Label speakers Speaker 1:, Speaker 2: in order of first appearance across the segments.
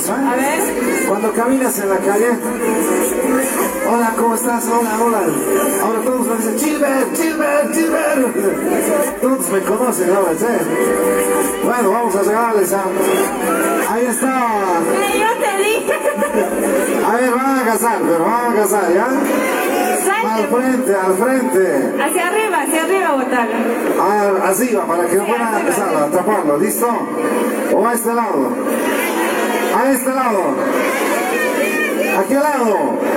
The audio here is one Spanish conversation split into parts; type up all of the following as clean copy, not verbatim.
Speaker 1: ¿eh?
Speaker 2: A ver.
Speaker 1: Cuando caminas en la calle, hola, ¿cómo estás? Hola, hola. Ahora todos me dicen, Gilbert, Gilbert, Gilbert. Todos me conocen ahora, ¿sí? Bueno, vamos a regalarles a... Ahí está.
Speaker 2: Yo te dije.
Speaker 1: A ver, van a casar, pero van a casar, ¿ya? Al frente, al frente.
Speaker 2: Hacia arriba, botarlo.
Speaker 1: Ah, así va, para que no puedan empezar a atraparlo, ¿listo? O a este lado. A este lado. Aquí al lado.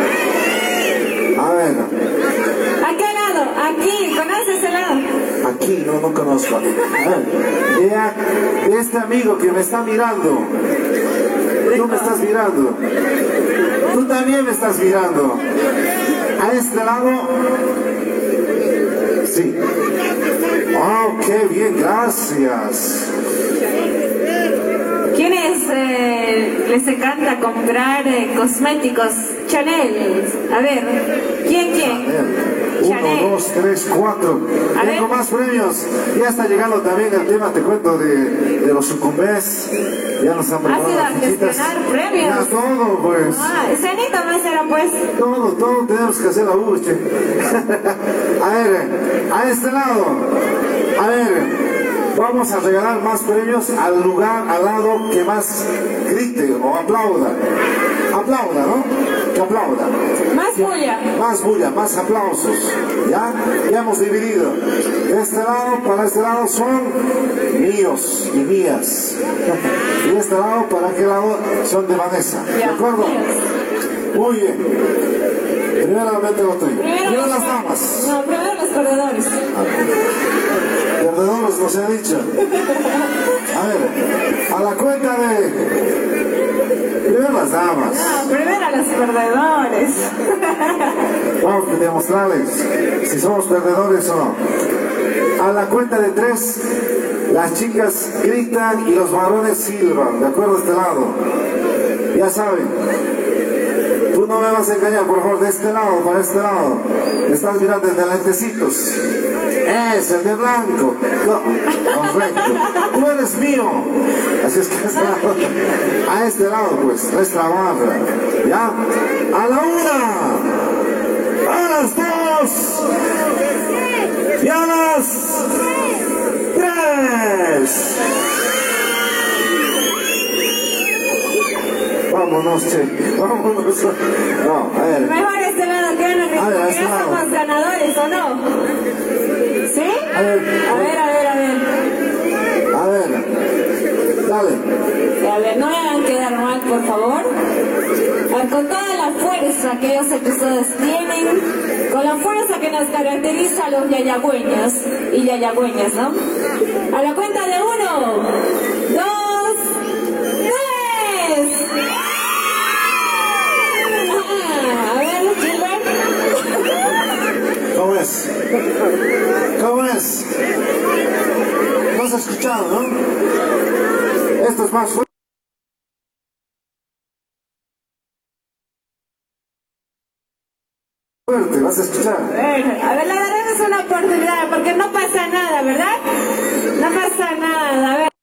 Speaker 1: A ver.
Speaker 2: ¿A qué lado? Aquí, ¿conoces ese lado?
Speaker 1: Aquí, no conozco. A ver. De este amigo que me está mirando. Tú me estás mirando. Tú también me estás mirando. A este lado. Sí. Oh, qué bien, gracias.
Speaker 2: ¿Quiénes les encanta comprar cosméticos? Chanel. A ver, ¿quién? Chanel.
Speaker 1: 1, 2, 3, 4. Tengo más premios. Ya está llegando también el tema, te cuento, de los sucumbés. Ya nos han preparado
Speaker 2: ¿Has ido a
Speaker 1: las fichitas.
Speaker 2: gestionar premios?
Speaker 1: Ya todo, pues.
Speaker 2: Ah, cenita más era pues.
Speaker 1: Todo tenemos que hacer la buche. A ver, a este lado. A ver. Vamos a regalar más premios al lugar, al lado que más grite o aplauda. Aplauda, ¿no? Que aplauda.
Speaker 2: Más bulla.
Speaker 1: Más bulla, más aplausos. ¿Ya? Ya hemos dividido. De este lado, para este lado son míos y mías. Y de este lado, para aquel lado, son de Vanessa. ¿De acuerdo? Muy bien. Primeramente lo tuyo. Primero las damas.
Speaker 2: No, primero los perdedores.
Speaker 1: Perdedores no se ha dicho. A ver, a la cuenta de... Primero las damas.
Speaker 2: No, primero los perdedores.
Speaker 1: Vamos a demostrarles si somos perdedores o no. A la cuenta de 3, las chicas gritan y los varones silban. ¿De acuerdo? De este lado. Ya saben. Tú no me vas a engañar, por favor, de este lado, para este lado. Me estás mirando desde lentecitos. Es el de blanco. No, correcto. Tú eres mío. Así es que a este lado, pues, nuestra barra. ¿Ya? A la 1. A las 2. Y a las 3. Vámonos, che. Vámonos. No, a ver.
Speaker 2: Mejor este lado que no, porque
Speaker 1: este
Speaker 2: ya
Speaker 1: lado.
Speaker 2: somos ganadores, ¿o no? ¿Sí?
Speaker 1: A ver.
Speaker 2: A ver.
Speaker 1: A ver. Dale.
Speaker 2: A ver, no me hagan quedar mal, por favor. A ver, con toda la fuerza que yo sé que ustedes tienen, con la fuerza que nos caracteriza a los yayagüeños y yayagüeñas, ¿no? A la cuenta de 1, 2, 3. A ver, Gilbert.
Speaker 1: ¿Cómo es? ¿Cómo es? ¿No has escuchado, no? Esto es más fuerte, vas a escuchar.
Speaker 2: A ver, le daremos una oportunidad, porque no pasa nada, ¿verdad? No pasa nada, a ver.